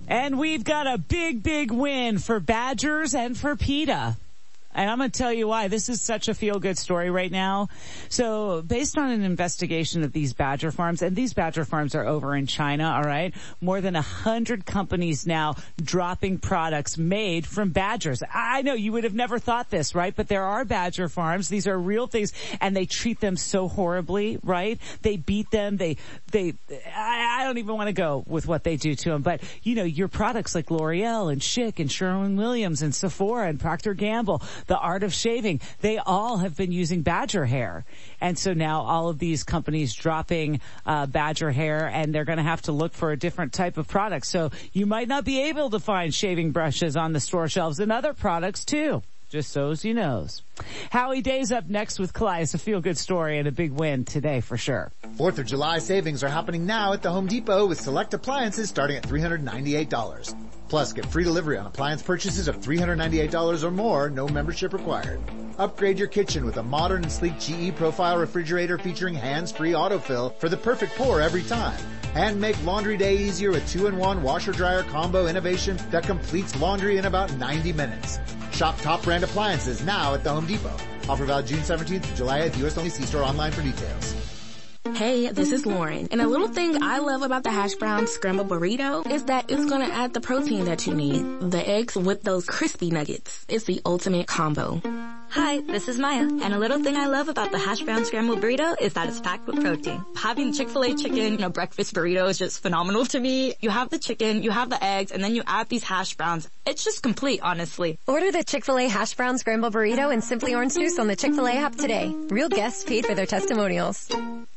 And we've got a big win for Badgers and for PETA. And I'm going to tell you why. This is such a feel-good story right now. So based on an investigation of these badger farms, and these badger farms are over in China, all right? More than 100 companies now dropping products made from badgers. I know you would have never thought this, right? But there are badger farms. These are real things, and they treat them so horribly, right? They beat them. I don't even want to go with what they do to them. But, you know, your products like L'Oreal and Schick and Sherwin-Williams and Sephora and Procter & Gamble, The Art of Shaving, they all have been using badger hair. And so now all of these companies dropping badger hair, and they're going to have to look for a different type of product. So you might not be able to find shaving brushes on the store shelves and other products too. Just so as you knows. Howie Day's up next with Calais. A feel-good story and a big win today for sure. 4th of July savings are happening now at the Home Depot with select appliances starting at $398. Plus, get free delivery on appliance purchases of $398 or more, no membership required. Upgrade your kitchen with a modern and sleek GE Profile refrigerator featuring hands-free autofill for the perfect pour every time. And make laundry day easier with 2-in-1 washer-dryer combo innovation that completes laundry in about 90 minutes. Shop top brand appliances now at the Home Depot. Offer valid June 17th to July 8th. US only. See store online for details. Hey, this is Lauren. And a little thing I love about the hash brown scrambled burrito is that it's gonna add the protein that you need. The eggs with those crispy nuggets. It's the ultimate combo. Hi, this is Maya. And a little thing I love about the hash brown scrambled burrito is that it's packed with protein. Having Chick-fil-A chicken in a breakfast burrito is just phenomenal to me. You have the chicken, you have the eggs, and then you add these hash browns. It's just complete, honestly. Order the Chick-fil-A hash brown scrambled burrito and Simply Orange Juice on the Chick-fil-A app today. Real guests paid for their testimonials.